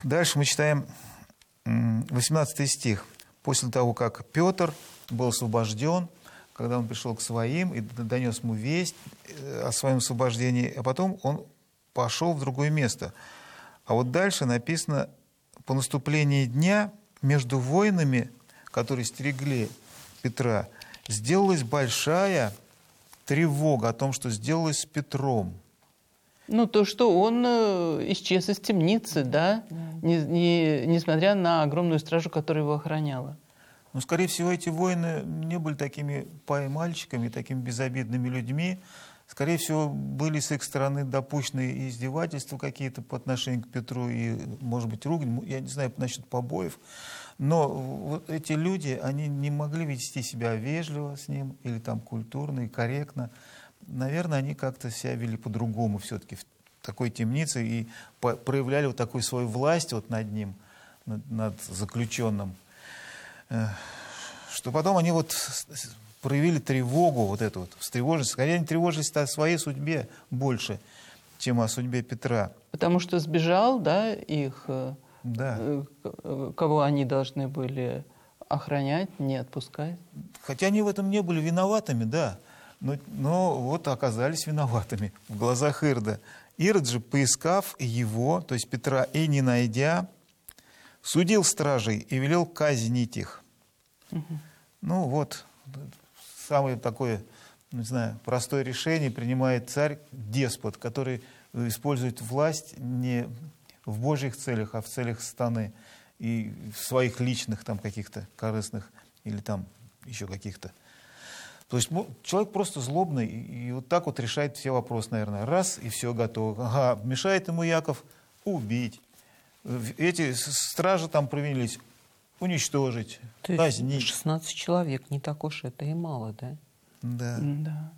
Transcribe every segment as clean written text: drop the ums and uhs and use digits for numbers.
Дальше мы читаем 18 стих. После того, как Петр был освобожден, когда он пришел к своим и донес ему весть о своем освобождении, а потом он пошел в другое место. А вот дальше написано: по наступлении дня между воинами, которые стерегли Петра, сделалась большая тревога о том, что сделалось с Петром. Ну, то, что он исчез из темницы, да, несмотря на огромную стражу, которая его охраняла. Но, скорее всего, эти воины не были такими пай-мальчиками, такими безобидными людьми. Скорее всего, были с их стороны допущены издевательства какие-то по отношению к Петру и, может быть, ругань. Я не знаю насчет побоев. Но вот эти люди, они не могли вести себя вежливо с ним или там культурно и корректно. Наверное, они как-то себя вели по-другому все-таки в такой темнице и проявляли вот такую свою власть вот над ним, над заключенным, что потом они вот проявили тревогу, вот эту вот встревоженность. Скорее, они тревожились о своей судьбе больше, чем о судьбе Петра. Потому что сбежал, да, их, да. Кого они должны были охранять, не отпускать. Хотя они в этом не были виноватыми, да, но вот оказались виноватыми в глазах Ирода. Ирод же, поискав его, то есть Петра, и не найдя, судил стражей и велел казнить их. Угу. Ну вот, самое такое, не знаю, простое решение принимает царь-деспот, который использует власть не в божьих целях, а в целях сатаны и в своих личных там каких-то корыстных или там еще каких-то. То есть человек просто злобный и вот так вот решает все вопросы, наверное. Раз, и все готово. Ага, мешает ему Яков убить. Эти стражи там провинились, уничтожить, казнить. 16 человек, не так уж это и мало, да? Да. Да.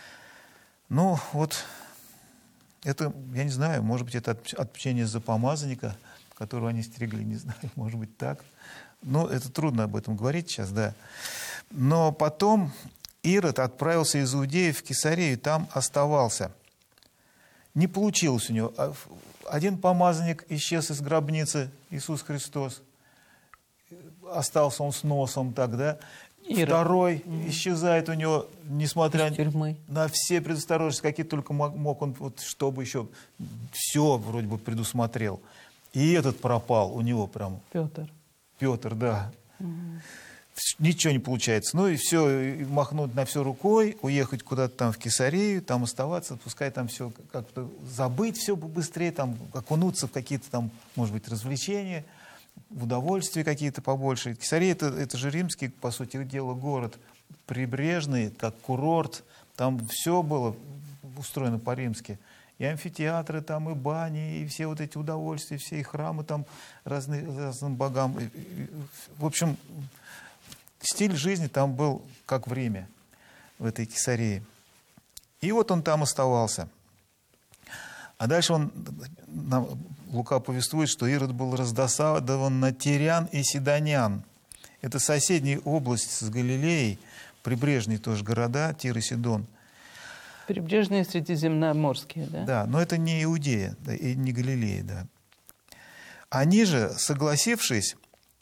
Ну, вот это, я не знаю, может быть, это отпущение за помазанника, которого они стерегли, не знаю, может быть, так. Ну, это трудно об этом говорить сейчас, да. Но потом Ирод отправился из Иудеи в Кесарею, там оставался. Не получилось у него. Один помазанник исчез из гробницы, Иисус Христос. Остался он с носом тогда. Второй исчезает у него, несмотря на все предосторожности, какие только мог он, вот, чтобы еще все вроде бы предусмотрел. И этот пропал у него прям. Петр, да. Ничего не получается. Ну и все, махнуть на все рукой, уехать куда-то там в Кесарею, там оставаться, пускай там все как-то забыть все быстрее, там окунуться в какие-то там, может быть, развлечения, в удовольствия какие-то побольше. Кесарея это же римский, по сути дела, город прибрежный, как курорт. Там все было устроено по-римски. И амфитеатры там, и бани, и все вот эти удовольствия, все и храмы там разным богам. В общем, стиль жизни там был как в Риме, в этой Кесарее. И вот он там оставался. А дальше Лука повествует, что Ирод был раздосадован на тирян и сидонян. Это соседняя область с Галилеей, прибрежные тоже города, Тир и Сидон. Прибрежные средиземноморские, да? Да, но это не Иудея, да, и не Галилея, да. Они же, согласившись,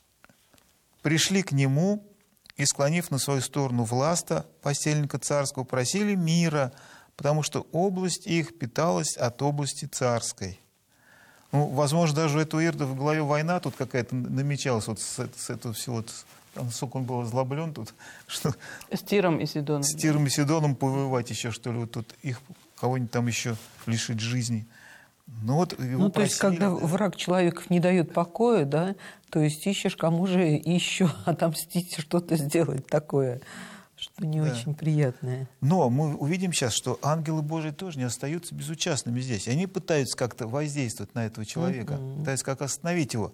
пришли к нему и, склонив на свою сторону власта, постельника царского, просили мира, потому что область их питалась от области царской. Ну, возможно, даже у этого Ирода в голове война тут какая-то намечалась, вот с этого всего, насколько он был озлоблен тут. Что с Тиром и Сидоном. С Тиром и Сидоном повоевать еще, что ли, вот тут их кого-нибудь там еще лишить жизни. Ну, вот его то есть, когда враг человеков не дает покоя, да, то есть ищешь, кому же еще отомстить, что-то сделать такое, что не очень приятное. Но мы увидим сейчас, что ангелы Божии тоже не остаются безучастными здесь. Они пытаются как-то воздействовать на этого человека, пытаются как остановить его.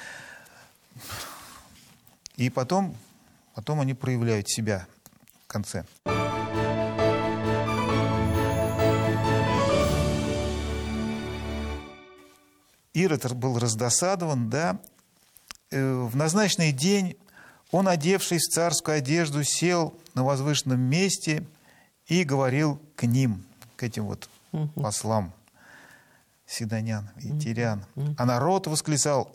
И потом они проявляют себя в конце. Ирод был раздосадован, да. В назначенный день он, одевшись в царскую одежду, сел на возвышенном месте и говорил к ним, к этим вот послам сидонян и тирян. А народ восклицал: